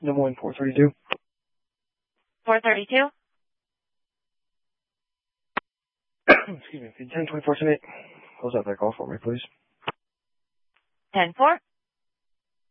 Des Moines 432. 432? Excuse me, 10-24 tonight. Close out that call for me, please. 10-4?